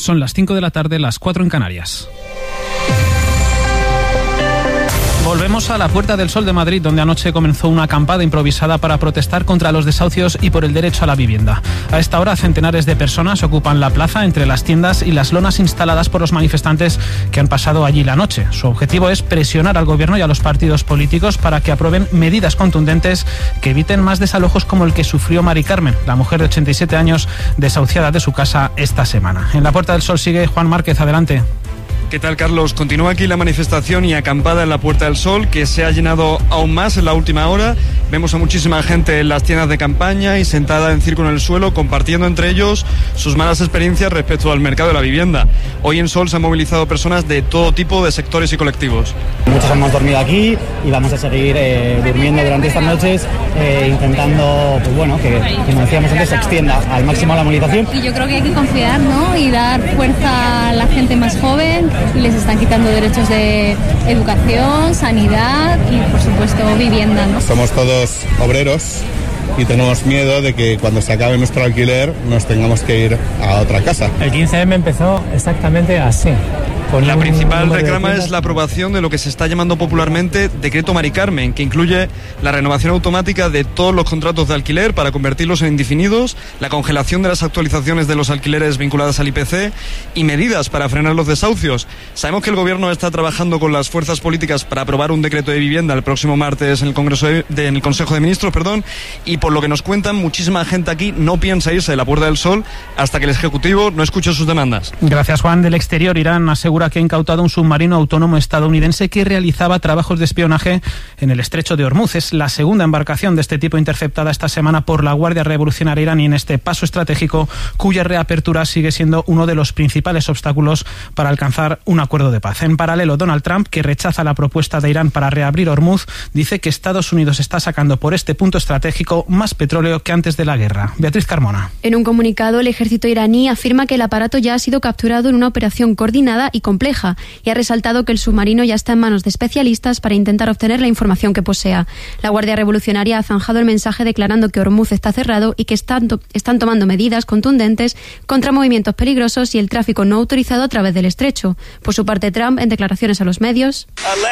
Son las 5 de la tarde, las 4 en Canarias. Volvemos a la Puerta del Sol de Madrid, donde anoche comenzó una acampada improvisada para protestar contra los desahucios y por el derecho a la vivienda. A esta hora, centenares de personas ocupan la plaza entre las tiendas y las lonas instaladas por los manifestantes que han pasado allí la noche. Su objetivo es presionar al gobierno y a los partidos políticos para que aprueben medidas contundentes que eviten más desalojos como el que sufrió Mari Carmen, la mujer de 87 años desahuciada de su casa esta semana. En la Puerta del Sol sigue Juan Márquez, adelante. ¿Qué tal, Carlos? Continúa aquí la manifestación y acampada en la Puerta del Sol, que se ha llenado aún más en la última hora. Vemos a muchísima gente en las tiendas de campaña y sentada en círculo en el suelo, compartiendo entre ellos sus malas experiencias respecto al mercado de la vivienda. Hoy en Sol se han movilizado personas de todo tipo de sectores y colectivos. Muchos hemos dormido aquí y vamos a seguir durmiendo durante estas noches, intentando, pues bueno, que como decíamos antes, se extienda al máximo la movilización. Y yo creo que hay que confiar, ¿no? Y dar fuerza a la gente más joven. Les están quitando derechos de educación, sanidad y, por supuesto, vivienda, ¿no? Somos todos obreros y tenemos miedo de que cuando se acabe nuestro alquiler nos tengamos que ir a otra casa. El 15M empezó exactamente así. La principal reclama es la aprobación de lo que se está llamando popularmente Decreto Mari Carmen, que incluye la renovación automática de todos los contratos de alquiler para convertirlos en indefinidos, la congelación de las actualizaciones de los alquileres vinculadas al IPC y medidas para frenar los desahucios. Sabemos que el Gobierno está trabajando con las fuerzas políticas para aprobar un decreto de vivienda el próximo martes en el Consejo de Ministros, y por lo que nos cuentan, muchísima gente aquí no piensa irse de la Puerta del Sol hasta que el Ejecutivo no escuche sus demandas. Gracias, Juan. Del exterior, Irán asegura que ha incautado un submarino autónomo estadounidense que realizaba trabajos de espionaje en el estrecho de Hormuz. Es la segunda embarcación de este tipo interceptada esta semana por la Guardia Revolucionaria iraní en este paso estratégico, cuya reapertura sigue siendo uno de los principales obstáculos para alcanzar un acuerdo de paz. En paralelo, Donald Trump, que rechaza la propuesta de Irán para reabrir Hormuz, dice que Estados Unidos está sacando por este punto estratégico más petróleo que antes de la guerra. Beatriz Carmona. En un comunicado, el ejército iraní afirma que el aparato ya ha sido capturado en una operación coordinada y compleja, y ha resaltado que el submarino ya está en manos de especialistas para intentar obtener la información que posea. La Guardia Revolucionaria ha zanjado el mensaje declarando que Hormuz está cerrado y que están tomando medidas contundentes contra movimientos peligrosos y el tráfico no autorizado a través del estrecho. Por su parte, Trump, en declaraciones a los medios,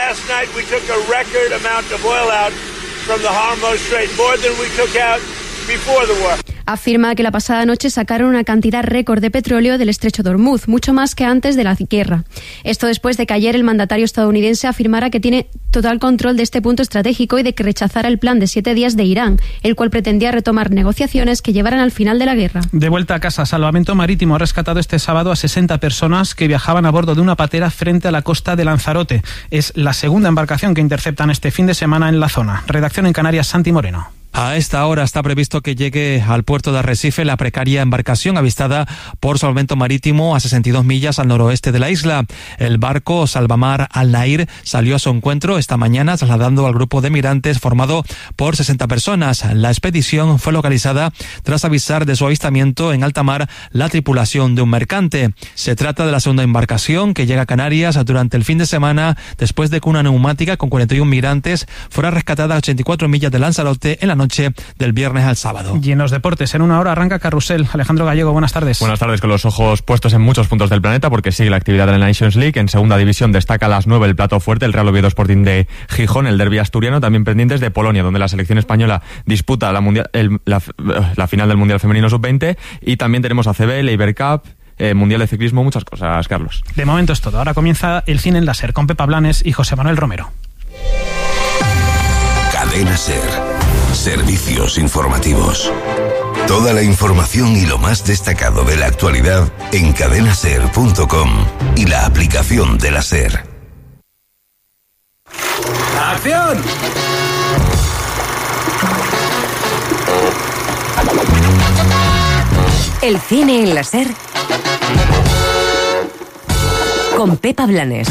afirma que la pasada noche sacaron una cantidad récord de petróleo del estrecho de Hormuz, mucho más que antes de la guerra. Esto después de que ayer el mandatario estadounidense afirmara que tiene total control de este punto estratégico y de que rechazara el plan de 7 días de Irán, el cual pretendía retomar negociaciones que llevaran al final de la guerra. De vuelta a casa, Salvamento Marítimo ha rescatado este sábado a 60 personas que viajaban a bordo de una patera frente a la costa de Lanzarote. Es la segunda embarcación que interceptan este fin de semana en la zona. Redacción en Canarias, Santi Moreno. A esta hora está previsto que llegue al puerto de Arrecife la precaria embarcación avistada por Salvamento Marítimo a 62 millas al noroeste de la isla. El barco Salvamar Al Nair salió a su encuentro esta mañana trasladando al grupo de migrantes formado por 60 personas. La expedición fue localizada tras avisar de su avistamiento en alta mar la tripulación de un mercante. Se trata de la segunda embarcación que llega a Canarias durante el fin de semana después de que una neumática con 41 migrantes fuera rescatada a 84 millas de Lanzarote en la noche del viernes al sábado. Y en los deportes, en una hora arranca Carrusel. Alejandro Gallego, buenas tardes. Buenas tardes, con los ojos puestos en muchos puntos del planeta porque sigue la actividad de la Nations League. En segunda división destaca a las 9 el plato fuerte, el Real Oviedo Sporting de Gijón, el derbi asturiano, también pendientes de Polonia, donde la selección española disputa la final del Mundial Femenino Sub-20, y también tenemos ACB, la Ibercup, Mundial de Ciclismo, muchas cosas, Carlos. De momento es todo. Ahora comienza el cine en la SER con Pepa Blanes y José Manuel Romero. Cadena SER. Servicios informativos. Toda la información y lo más destacado de la actualidad en cadenaser.com y la aplicación de la SER. ¡Acción! El cine en la SER con Pepa Blanes.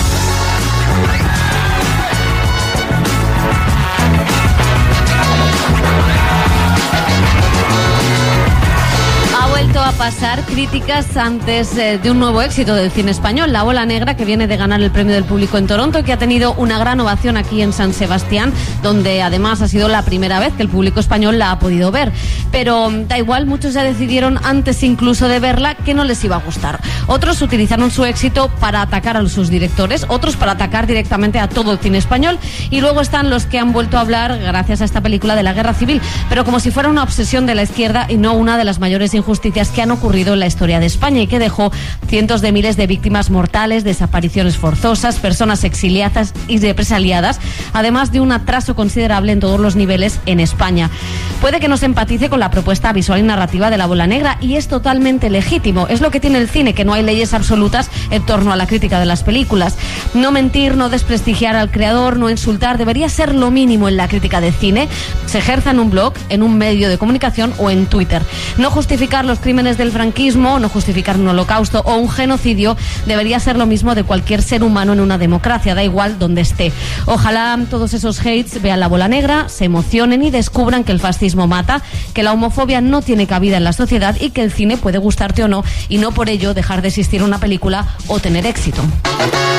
vuelto a pasar críticas antes de un nuevo éxito del cine español, La Bola Negra, que viene de ganar el premio del público en Toronto y que ha tenido una gran ovación aquí en San Sebastián, donde además ha sido la primera vez que el público español la ha podido ver. Pero da igual, muchos ya decidieron antes incluso de verla que no les iba a gustar. Otros utilizaron su éxito para atacar a sus directores, otros para atacar directamente a todo el cine español, y luego están los que han vuelto a hablar, gracias a esta película, de la guerra civil, pero como si fuera una obsesión de la izquierda y no una de las mayores injusticias que han ocurrido en la historia de España y que dejó cientos de miles de víctimas mortales, desapariciones forzosas, personas exiliadas y represaliadas, además de un atraso considerable en todos los niveles en España. Puede que no se empatice con la propuesta visual y narrativa de La Bola Negra, y es totalmente legítimo. Es lo que tiene el cine, que no hay leyes absolutas en torno a la crítica de las películas. No mentir, no desprestigiar al creador, no insultar, debería ser lo mínimo en la crítica de cine, se ejerza en un blog, en un medio de comunicación o en Twitter. No justificar los crímenes del franquismo, no justificar un holocausto o un genocidio debería ser lo mismo de cualquier ser humano en una democracia, da igual donde esté. Ojalá todos esos hates vean La Bola Negra, se emocionen y descubran que el fascismo mata, que la homofobia no tiene cabida en la sociedad y que el cine puede gustarte o no, y no por ello dejar de existir una película o tener éxito.